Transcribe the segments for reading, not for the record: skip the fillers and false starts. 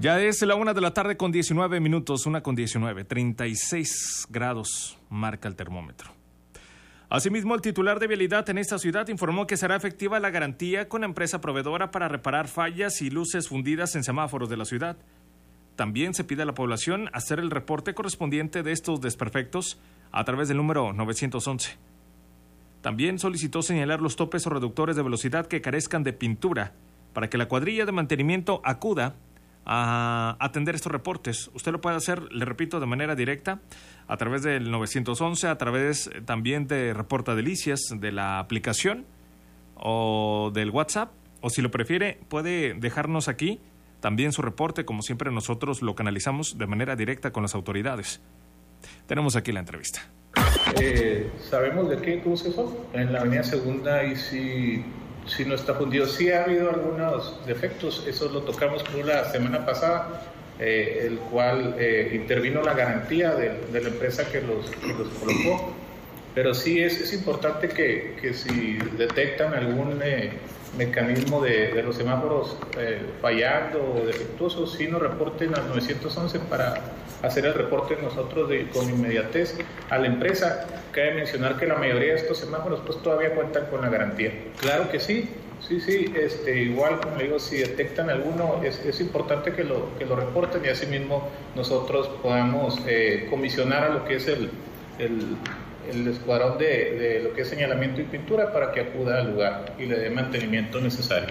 Ya es la 1:19 p.m, 1:19, 36 grados marca el termómetro. Asimismo, el titular de Vialidad en esta ciudad informó que será efectiva la garantía con la empresa proveedora para reparar fallas y luces fundidas en semáforos de la ciudad. También se pide a la población hacer el reporte correspondiente de estos desperfectos a través del número 911. También solicitó señalar los topes o reductores de velocidad que carezcan de pintura para que la cuadrilla de mantenimiento acuda a atender estos reportes. Usted lo puede hacer, le repito, de manera directa a través del 911, a través también de Reporta Delicias, de la aplicación o del WhatsApp, o si lo prefiere puede dejarnos aquí también su reporte. Como siempre, nosotros lo canalizamos de manera directa con las autoridades. Tenemos aquí la entrevista. ¿Sabemos de qué cruce fue? En la avenida Segunda, y si no está fundido. Sí ha habido algunos defectos, eso lo tocamos por la semana pasada, el cual intervino la garantía de la empresa que los colocó. Pero sí es importante que si detectan algún mecanismo de los semáforos fallando o defectuosos, sí nos reporten al 911 para hacer el reporte nosotros con inmediatez a la empresa. Cabe mencionar que la mayoría de estos semáforos pues todavía cuentan con la garantía. Claro que sí, igual como le digo, si detectan alguno es importante que lo reporten, y asimismo nosotros podamos comisionar a lo que es el escuadrón de lo que es señalamiento y pintura para que acuda al lugar y le dé mantenimiento necesario.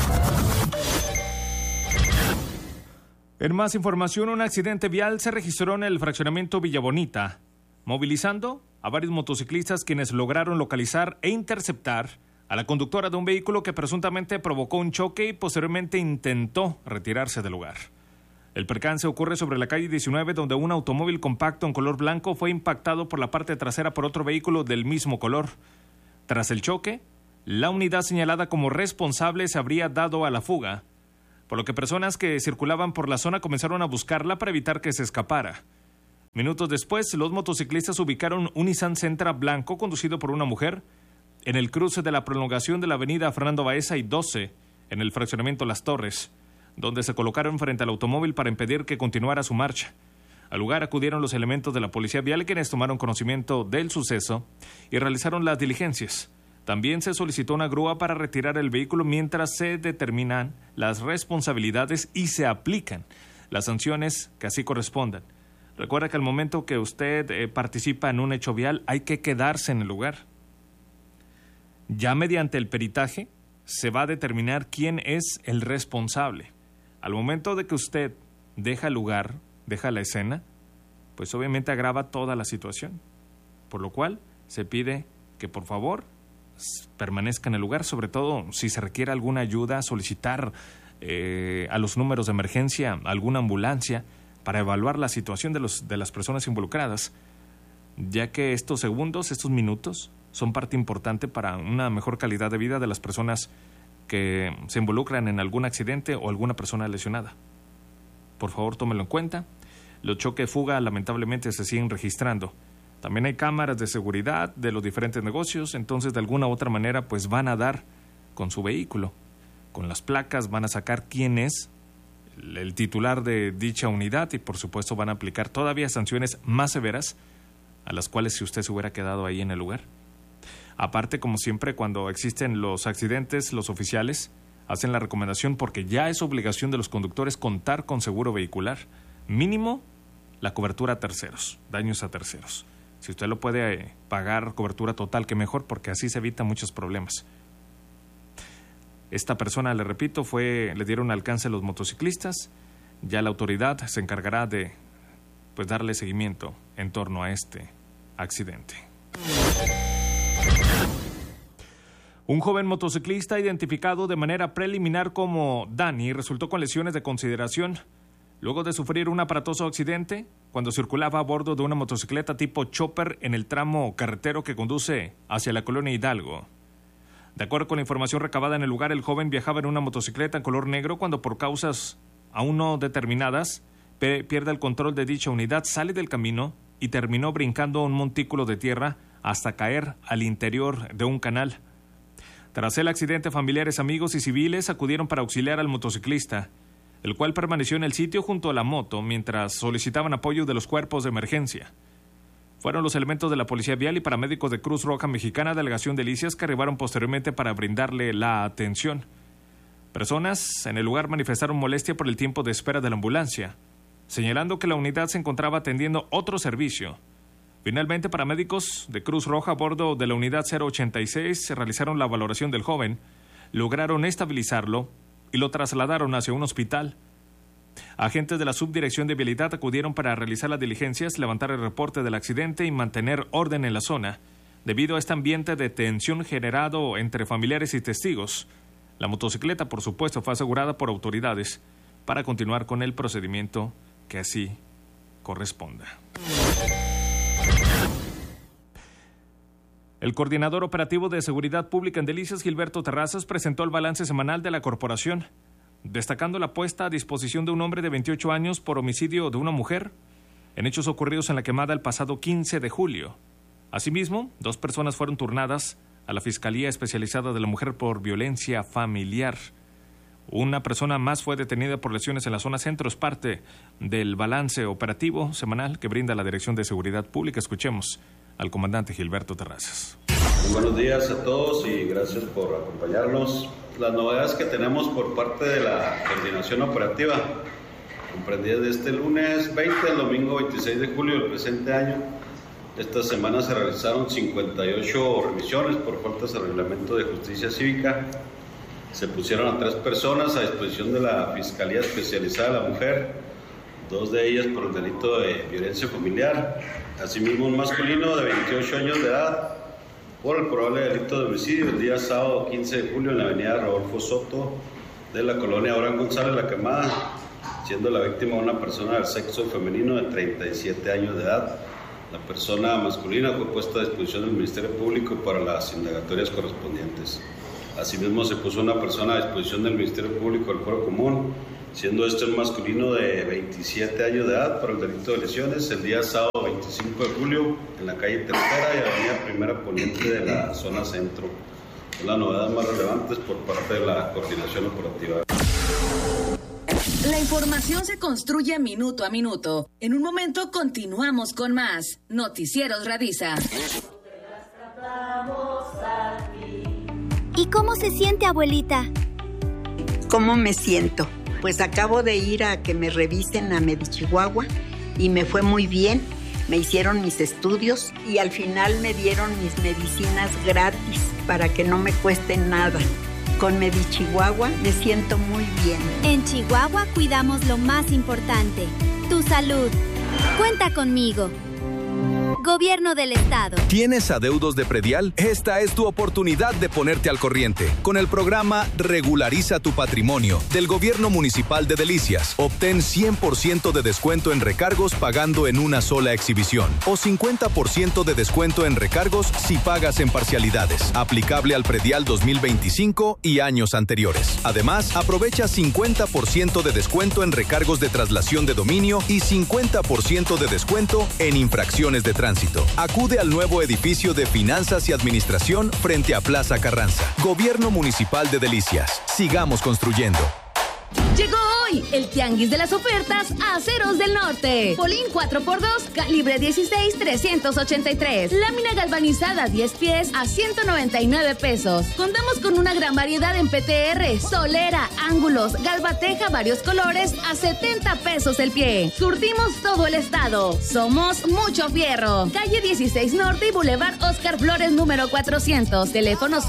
En más información, un accidente vial se registró en el fraccionamiento Villa Bonita, movilizando a varios motociclistas, quienes lograron localizar e interceptar a la conductora de un vehículo que presuntamente provocó un choque y posteriormente intentó retirarse del lugar. El percance ocurre sobre la calle 19, donde un automóvil compacto en color blanco fue impactado por la parte trasera por otro vehículo del mismo color. Tras el choque, la unidad señalada como responsable se habría dado a la fuga, por lo que personas que circulaban por la zona comenzaron a buscarla para evitar que se escapara. Minutos después, los motociclistas ubicaron un Nissan Sentra blanco conducido por una mujer en el cruce de la prolongación de la avenida Fernando Baeza y 12, en el fraccionamiento Las Torres, donde se colocaron frente al automóvil para impedir que continuara su marcha. Al lugar acudieron los elementos de la policía vial, quienes tomaron conocimiento del suceso y realizaron las diligencias. También se solicitó una grúa para retirar el vehículo mientras se determinan las responsabilidades y se aplican las sanciones que así correspondan. Recuerda que al momento que usted participa en un hecho vial hay que quedarse en el lugar. Ya mediante el peritaje se va a determinar quién es el responsable. Al momento de que usted deja el lugar, deja la escena, pues obviamente agrava toda la situación. Por lo cual se pide que por favor permanezca en el lugar, sobre todo si se requiere alguna ayuda, solicitar a los números de emergencia alguna ambulancia para evaluar la situación de las personas involucradas, ya que estos segundos, estos minutos, son parte importante para una mejor calidad de vida de las personas que se involucran en algún accidente o alguna persona lesionada. Por favor, tómelo en cuenta. Los choques fuga lamentablemente se siguen registrando. También hay cámaras de seguridad de los diferentes negocios, entonces de alguna u otra manera pues van a dar con su vehículo, con las placas, van a sacar quién es el titular de dicha unidad y por supuesto van a aplicar todavía sanciones más severas a las cuales si usted se hubiera quedado ahí en el lugar. Aparte, como siempre, cuando existen los accidentes, los oficiales hacen la recomendación, porque ya es obligación de los conductores contar con seguro vehicular, mínimo la cobertura a terceros, daños a terceros. Si usted lo puede pagar cobertura total, que mejor, porque así se evitan muchos problemas. Esta persona, le repito, le dieron alcance a los motociclistas. Ya la autoridad se encargará de darle seguimiento en torno a este accidente. Un joven motociclista identificado de manera preliminar como Dani resultó con lesiones de consideración luego de sufrir un aparatoso accidente cuando circulaba a bordo de una motocicleta tipo chopper en el tramo carretero que conduce hacia la colonia Hidalgo. De acuerdo con la información recabada en el lugar, el joven viajaba en una motocicleta en color negro cuando por causas aún no determinadas pierde el control de dicha unidad, sale del camino y terminó brincando un montículo de tierra hasta caer al interior de un canal. Tras el accidente, familiares, amigos y civiles acudieron para auxiliar al motociclista. el cual permaneció en el sitio junto a la moto mientras solicitaban apoyo de los cuerpos de emergencia. Fueron los elementos de la Policía Vial y paramédicos de Cruz Roja Mexicana, Delegación Delicias, que arribaron posteriormente para brindarle la atención. Personas en el lugar manifestaron molestia por el tiempo de espera de la ambulancia, señalando que la unidad se encontraba atendiendo otro servicio. Finalmente, paramédicos de Cruz Roja a bordo de la unidad 086 se realizaron la valoración del joven, lograron estabilizarlo y lo trasladaron hacia un hospital. Agentes de la Subdirección de Vialidad acudieron para realizar las diligencias, levantar el reporte del accidente y mantener orden en la zona. Debido a este ambiente de tensión generado entre familiares y testigos, la motocicleta, por supuesto, fue asegurada por autoridades para continuar con el procedimiento que así corresponda. El coordinador operativo de Seguridad Pública en Delicias, Gilberto Terrazas, presentó el balance semanal de la corporación, destacando la puesta a disposición de un hombre de 28 años por homicidio de una mujer en hechos ocurridos en La Quemada el pasado 15 de julio. Asimismo, 2 personas fueron turnadas a la Fiscalía Especializada de la Mujer por violencia familiar. Una persona más fue detenida por lesiones en la zona centro. Es parte del balance operativo semanal que brinda la Dirección de Seguridad Pública. Escuchemos al comandante Gilberto Terrazas. Buenos días a todos y gracias por acompañarnos. Las novedades que tenemos por parte de la coordinación operativa, comprendidas de este lunes 20 al domingo 26 de julio del presente año. Esta semana se realizaron 58 revisiones por faltas al reglamento de justicia cívica. Se pusieron a 3 personas a disposición de la Fiscalía Especializada de la Mujer, 2 de ellas por el delito de violencia familiar. Asimismo, un masculino de 28 años de edad por el probable delito de homicidio el día sábado 15 de julio en la avenida Rodolfo Soto de la colonia Abraham González La Quemada, siendo la víctima una persona del sexo femenino de 37 años de edad. La persona masculina fue puesta a disposición del Ministerio Público para las indagatorias correspondientes. Asimismo, se puso una persona a disposición del Ministerio Público del Foro Común, siendo este un masculino de 27 años de edad por el delito de lesiones el día sábado 25 de julio en la calle Tercera y avenida Primera Poniente de la zona centro. Son las novedades más relevantes por parte de la coordinación operativa. La información se construye minuto a minuto. En un momento continuamos con más Noticieros Radisa. ¿Y cómo se siente, abuelita? ¿Cómo me siento? Pues acabo de ir a que me revisen a Medichihuahua y me fue muy bien. Me hicieron mis estudios y al final me dieron mis medicinas gratis para que no me cuesten nada. Con Medichihuahua me siento muy bien. En Chihuahua cuidamos lo más importante, tu salud. Cuenta conmigo. Gobierno del Estado. ¿Tienes adeudos de predial? Esta es tu oportunidad de ponerte al corriente. Con el programa Regulariza tu Patrimonio del Gobierno Municipal de Delicias. Obtén 100% de descuento en recargos pagando en una sola exhibición. O 50% de descuento en recargos si pagas en parcialidades. Aplicable al predial 2025 y años anteriores. Además, aprovecha 50% de descuento en recargos de traslación de dominio y 50% de descuento en infracciones de tránsito. Acude al nuevo edificio de Finanzas y Administración frente a Plaza Carranza. Gobierno Municipal de Delicias. Sigamos construyendo. Llegó hoy el tianguis de las ofertas a Aceros del Norte. Polín 4x2, calibre 16, 383. Lámina galvanizada 10 pies a 199 pesos. Contamos con una gran variedad en PTR, solera, ángulos, galvateja varios colores a 70 pesos el pie. Surtimos todo el estado. Somos Mucho Fierro. Calle 16 Norte y Boulevard Oscar Flores número 400. Teléfono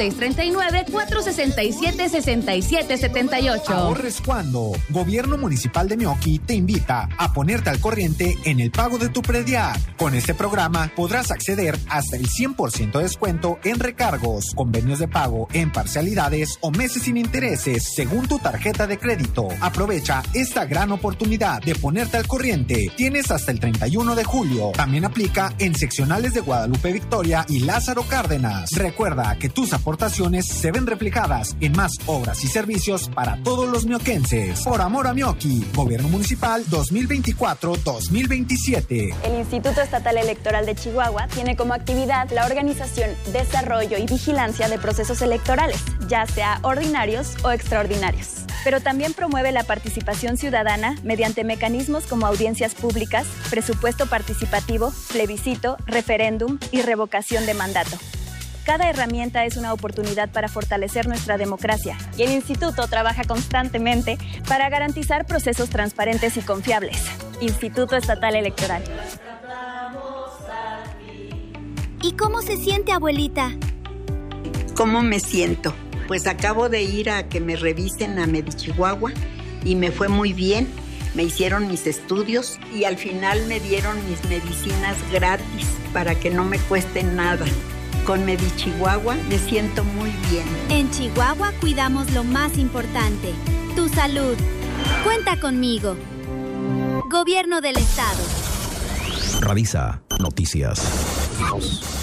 639-467-6778. Ahorres cuando. Gobierno Municipal de Meoqui te invita a ponerte al corriente en el pago de tu predial. Con este programa podrás acceder hasta el 100% de descuento en recargos, convenios de pago en parcialidades o meses sin intereses según tu tarjeta de crédito. Aprovecha esta gran oportunidad de ponerte al corriente. Tienes hasta el 31 de julio. También aplica en seccionales de Guadalupe Victoria y Lázaro Cárdenas. Recuerda que tus aportaciones se ven reflejadas en más obras y servicios para todos los mioquenses. Por amor a Meoqui, Gobierno Municipal 2024-2027. El Instituto Estatal Electoral de Chihuahua tiene como actividad la organización, desarrollo y vigilancia de procesos electorales, ya sea ordinarios o extraordinarios. pero también promueve la participación ciudadana mediante mecanismos como audiencias públicas, presupuesto participativo, plebiscito, referéndum y revocación de mandato. Cada herramienta es una oportunidad para fortalecer nuestra democracia y el Instituto trabaja constantemente para garantizar procesos transparentes y confiables. Instituto Estatal Electoral. ¿Y cómo se siente, abuelita? ¿Cómo me siento? Pues acabo de ir a que me revisen a Medichihuahua y me fue muy bien. Me hicieron mis estudios y al final me dieron mis medicinas gratis para que no me cueste nada. Con Medichihuahua me siento muy bien. En Chihuahua cuidamos lo más importante, tu salud. Cuenta conmigo. Gobierno del Estado. Radisa Noticias.